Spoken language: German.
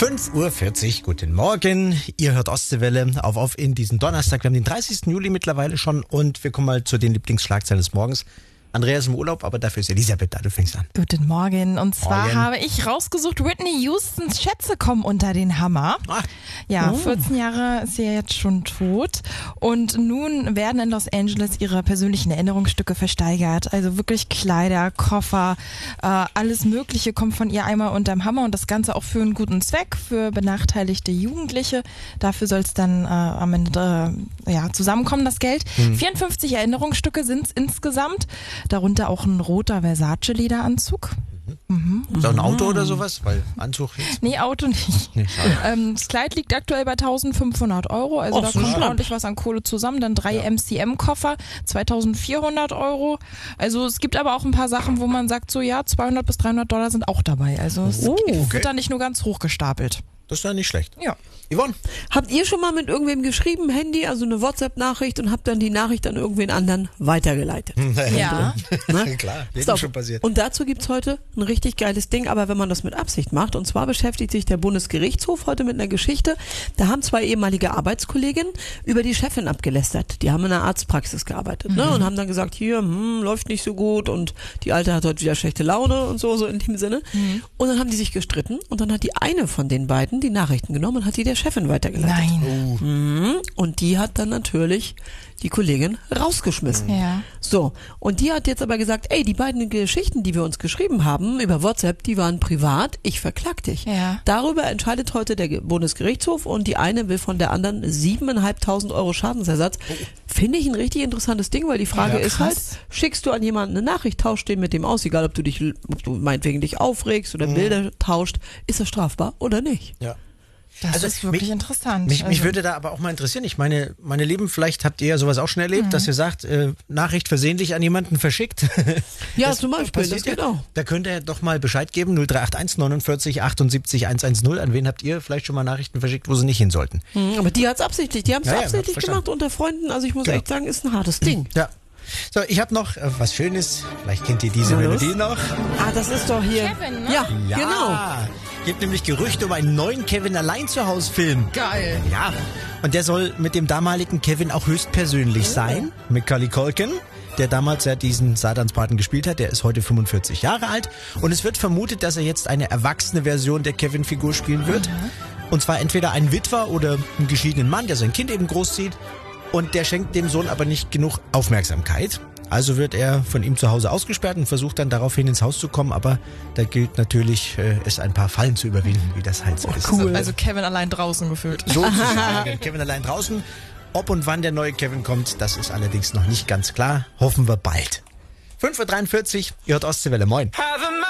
5:40 Uhr, guten Morgen. Ihr hört Ostseewelle auf in diesen Donnerstag. Wir haben den 30. Juli mittlerweile schon und wir kommen mal zu den Lieblingsschlagzeilen des Morgens. Andreas im Urlaub, aber dafür ist Elisabeth da. Du fängst an. Guten Morgen. Und zwar habe ich rausgesucht, Whitney Houstons Schätze kommen unter den Hammer. Ja, 14 Jahre ist sie ja jetzt schon tot. Und nun werden in Los Angeles ihre persönlichen Erinnerungsstücke versteigert. Also wirklich Kleider, Koffer, alles Mögliche kommt von ihr einmal unterm Hammer. Und das Ganze auch für einen guten Zweck, für benachteiligte Jugendliche. Dafür soll es dann am Ende zusammenkommen, das Geld. 54 Erinnerungsstücke sind es insgesamt. Darunter auch ein roter Versace-Lederanzug. Ist auch ein Auto oder sowas? Weil Anzug jetzt. Nee, Auto nicht. Nee, das Kleid liegt aktuell bei 1.500 €. Also da kommt ordentlich was an Kohle zusammen. Dann 3 MCM-Koffer, 2.400 €. Also es gibt aber auch ein paar Sachen, wo man sagt, so ja, 200 bis 300 $ sind auch dabei. Also es wird da nicht nur ganz hochgestapelt. Das ist ja nicht schlecht. Ja. Yvonne? Habt ihr schon mal mit irgendwem geschrieben, Handy, also eine WhatsApp-Nachricht und habt dann die Nachricht an irgendwen anderen weitergeleitet? Ja. Ne? Klar, jedem schon passiert. Und dazu gibt's heute ein richtig geiles Ding, aber wenn man das mit Absicht macht, und zwar beschäftigt sich der Bundesgerichtshof heute mit einer Geschichte, da haben 2 ehemalige Arbeitskolleginnen über die Chefin abgelästert. Die haben in einer Arztpraxis gearbeitet, ne? Und haben dann gesagt, hier, läuft nicht so gut und die Alte hat heute wieder schlechte Laune und so in dem Sinne. Und dann haben die sich gestritten und dann hat die eine von den beiden die Nachrichten genommen und hat die der Chefin weitergeleitet. Nein. Und die hat dann natürlich die Kollegin rausgeschmissen. Ja. So, und die hat jetzt aber gesagt, ey, die beiden Geschichten, die wir uns geschrieben haben über WhatsApp, die waren privat, ich verklag dich. Ja. Darüber entscheidet heute der Bundesgerichtshof und die eine will von der anderen 7.500 € Schadensersatz. Finde ich ein richtig interessantes Ding, weil die Frage ist halt, schickst du an jemanden eine Nachricht, tauscht den mit dem aus, egal ob du meinetwegen dich aufregst oder Bilder tauscht, ist das strafbar oder nicht? Ja. Das ist wirklich interessant. Mich würde da aber auch mal interessieren. Ich meine Lieben, vielleicht habt ihr ja sowas auch schon erlebt, dass ihr sagt, Nachricht versehentlich an jemanden verschickt. Ja, das zum Beispiel, das geht auch. Da könnt ihr doch mal Bescheid geben, 0381 49 78 110. An wen habt ihr vielleicht schon mal Nachrichten verschickt, wo sie nicht hin sollten? Aber die hat's absichtlich, die haben es absichtlich verstanden. gemacht unter Freunden. Also ich muss echt sagen, ist ein hartes Ding. Ja. So, ich habe noch was Schönes. Vielleicht kennt ihr diese Melodie noch. Ah, das ist doch hier. Kevin, ne? Ja, genau. Gibt nämlich Gerüchte um einen neuen Kevin allein zu Hause Film. Geil. Ja. Und der soll mit dem damaligen Kevin auch höchstpersönlich sein. Macaulay Culkin, der damals ja diesen Satansbraten gespielt hat. Der ist heute 45 Jahre alt. Und es wird vermutet, dass er jetzt eine erwachsene Version der Kevin-Figur spielen wird. Und zwar entweder ein Witwer oder einen geschiedenen Mann, der sein Kind eben großzieht. Und der schenkt dem Sohn aber nicht genug Aufmerksamkeit. Also wird er von ihm zu Hause ausgesperrt und versucht dann daraufhin ins Haus zu kommen. Aber da gilt natürlich, es ein paar Fallen zu überwinden, wie das halt so ist. Cool. Also Kevin allein draußen gefühlt. Sozusagen. Kevin allein draußen. Ob und wann der neue Kevin kommt, das ist allerdings noch nicht ganz klar. Hoffen wir bald. 5:43 Uhr, ihr hört Ostseewelle. Moin.